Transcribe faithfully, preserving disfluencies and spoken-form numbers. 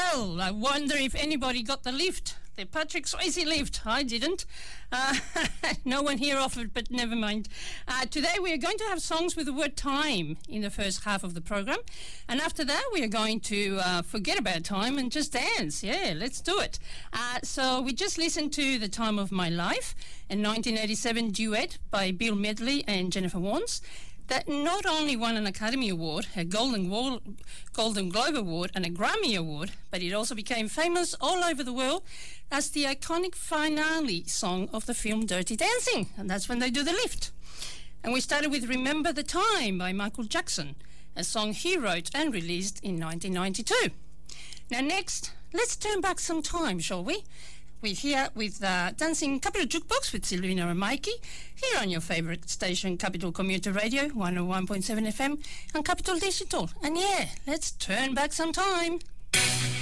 Well, I wonder if anybody got the lift. The Patrick Swayze lift. I didn't. Uh, no one here offered, but never mind. Uh, today we are going to have songs with the word time in the first half of the program. And after that we are going to uh, forget about time and just dance. Yeah, let's do it. Uh, so we just listened to The Time of My Life, a nineteen eighty-seven duet by Bill Medley and Jennifer Warnes, that not only won an Academy Award, a Golden, Wall, Golden Globe Award and a Grammy Award, but it also became famous all over the world as the iconic finale song of the film Dirty Dancing, and that's when they do the lift. And we started with Remember the Time by Michael Jackson, a song he wrote and released in nineteen ninety-two. Now next, let's turn back some time, shall we? We're here with uh, Dancing Capital Jukebox with Silvina and Mikey, here on your favourite station, Capital Commuter Radio, one oh one point seven F M, and Capital Digital. And yeah, let's turn back some time.